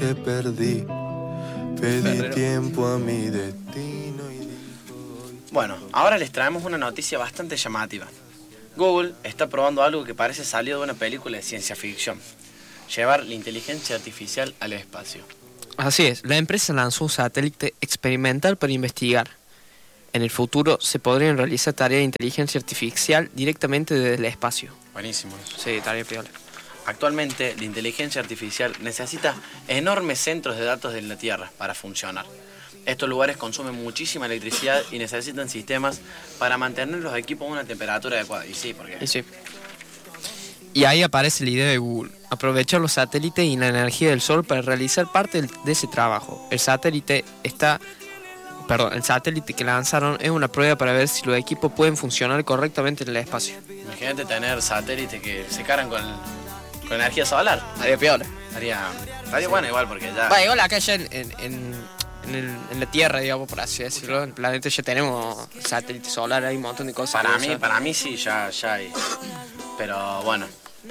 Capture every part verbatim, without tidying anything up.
que perdí. Pedí tiempo a mi destino y dijo... Bueno, ahora les traemos una noticia bastante llamativa. Google está probando algo que parece salido de una película de ciencia ficción. Llevar la inteligencia artificial al espacio. Así es, la empresa lanzó un satélite experimental para investigar. En el futuro se podrían realizar tareas de inteligencia artificial directamente desde el espacio. Buenísimo eso. Sí, tarea piola. Actualmente, la inteligencia artificial necesita enormes centros de datos en la Tierra para funcionar. Estos lugares consumen muchísima electricidad y necesitan sistemas para mantener los equipos a una temperatura adecuada. Y sí, porque... Y sí. Y ahí aparece la idea de Google, aprovechar los satélites y la energía del Sol para realizar parte de ese trabajo. El satélite está... Perdón, el satélite que lanzaron es una prueba para ver si los equipos pueden funcionar correctamente en el espacio. Imagínate tener satélites que se cargan con, con energía solar. Estaría piola. Estaría, estaría sí. Bueno igual porque ya... Va, igual acá ya en, en, en, en, el, en la Tierra, digamos, por así decirlo, en el planeta ya tenemos satélite solar, hay un montón de cosas. Para mí, para mí sí, ya, ya hay. Pero bueno.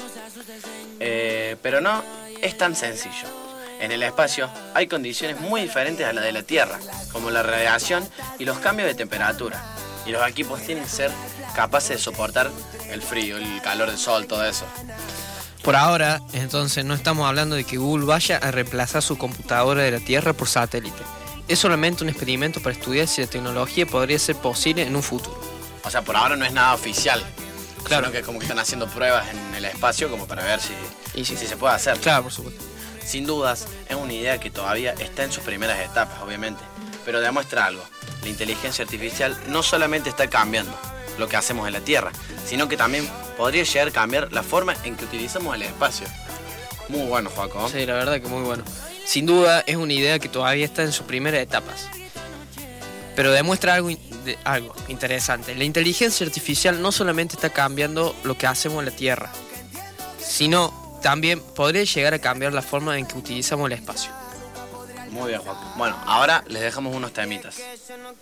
Eh, pero no es tan sencillo. En el espacio hay condiciones muy diferentes a las de la Tierra, como la radiación y los cambios de temperatura. Y los equipos tienen que ser capaces de soportar el frío, el calor del sol, todo eso. Por ahora, entonces, no estamos hablando de que Google vaya a reemplazar su computadora de la Tierra por satélite. Es solamente un experimento para estudiar si la tecnología podría ser posible en un futuro. O sea, por ahora no es nada oficial. Claro. Sino que es como que están haciendo pruebas en el espacio como para ver si, y sí. si se puede hacer. Claro, por supuesto. Sin dudas, es una idea que todavía está en sus primeras etapas, obviamente, pero demuestra algo. La inteligencia artificial no solamente está cambiando lo que hacemos en la Tierra, sino que también podría llegar a cambiar la forma en que utilizamos el espacio. Muy bueno, Joaco. Sí, la verdad que muy bueno. Sin duda, es una idea que todavía está en sus primeras etapas, pero demuestra algo, de, algo interesante. La inteligencia artificial no solamente está cambiando lo que hacemos en la Tierra, sino también podría llegar a cambiar la forma en que utilizamos el espacio. Muy bien, Joaquín. Bueno, ahora les dejamos unos temitas.